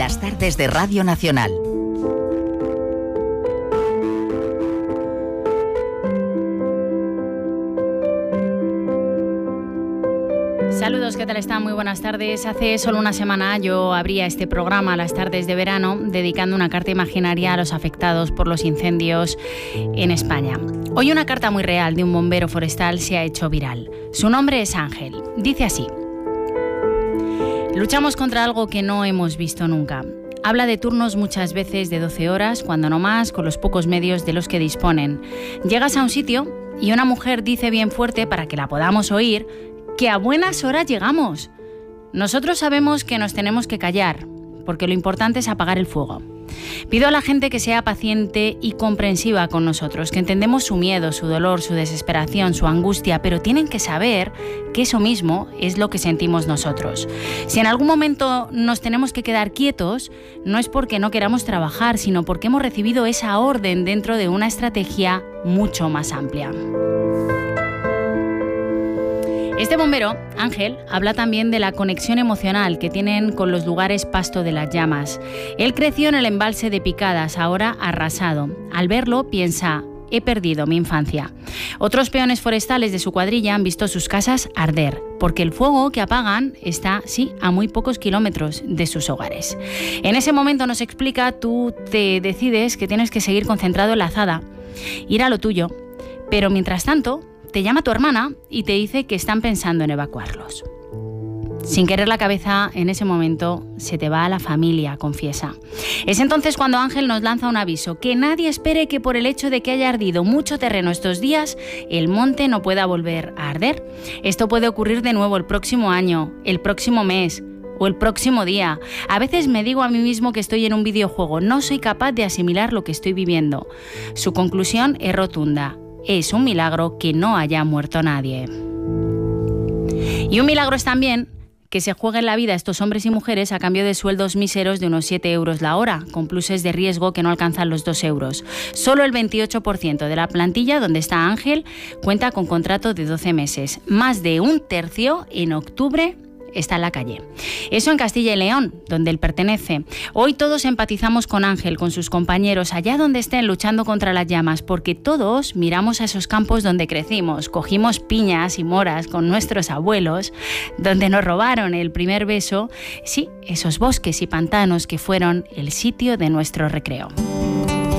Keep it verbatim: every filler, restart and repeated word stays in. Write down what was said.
las tardes de Radio Nacional. Saludos, ¿qué tal están? Muy buenas tardes. Hace solo una semana yo abría este programa, Las tardes de verano, dedicando una carta imaginaria a los afectados por los incendios en España. Hoy una carta muy real de un bombero forestal se ha hecho viral. Su nombre es Ángel. Dice así: luchamos contra algo que no hemos visto nunca. Habla de turnos muchas veces de doce horas, cuando no más, con los pocos medios de los que disponen. Llegas a un sitio y una mujer dice bien fuerte, para que la podamos oír, que a buenas horas llegamos. Nosotros sabemos que nos tenemos que callar, porque lo importante es apagar el fuego. Pido a la gente que sea paciente y comprensiva con nosotros, que entendemos su miedo, su dolor, su desesperación, su angustia, pero tienen que saber que eso mismo es lo que sentimos nosotros. Si en algún momento nos tenemos que quedar quietos, no es porque no queramos trabajar, sino porque hemos recibido esa orden dentro de una estrategia mucho más amplia. Este bombero, Ángel, habla también de la conexión emocional que tienen con los lugares pasto de las llamas. Él creció en el embalse de Picadas, ahora arrasado. Al verlo piensa: he perdido mi infancia. Otros peones forestales de su cuadrilla han visto sus casas arder, porque el fuego que apagan está, sí, a muy pocos kilómetros de sus hogares. En ese momento, nos explica, tú te decides que tienes que seguir concentrado en la azada, ir a lo tuyo, pero mientras tanto te llama tu hermana y te dice que están pensando en evacuarlos. Sin querer, la cabeza en ese momento se te va a la familia, confiesa. Es entonces cuando Ángel nos lanza un aviso: que nadie espere que por el hecho de que haya ardido mucho terreno estos días, el monte no pueda volver a arder. Esto puede ocurrir de nuevo el próximo año, el próximo mes o el próximo día. A veces me digo a mí mismo que estoy en un videojuego, no soy capaz de asimilar lo que estoy viviendo. Su conclusión es rotunda: es un milagro que no haya muerto nadie. Y un milagro es también que se jueguen la vida estos hombres y mujeres a cambio de sueldos míseros de unos siete euros la hora, con pluses de riesgo que no alcanzan los dos euros. Solo el veintiocho por ciento de la plantilla donde está Ángel cuenta con contrato de doce meses. Más de un tercio en octubre está en la calle. Eso en Castilla y León, donde él pertenece. Hoy todos empatizamos con Ángel, con sus compañeros, allá donde estén luchando contra las llamas, porque todos miramos a esos campos donde crecimos, cogimos piñas y moras con nuestros abuelos, donde nos robaron el primer beso, sí, esos bosques y pantanos que fueron el sitio de nuestro recreo.